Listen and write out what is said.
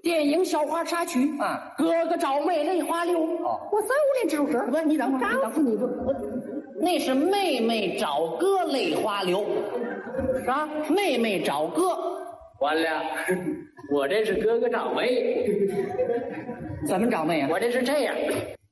电影笑话插曲啊， 哥哥找妹泪花流。 哦， 我3、5年知道这儿。 不是你等会儿， 告诉你吧， 那是妹妹找哥泪花流， 啥？ 妹妹找哥，完了，我这是哥哥找妹， 怎么找妹啊？ 我这是这样，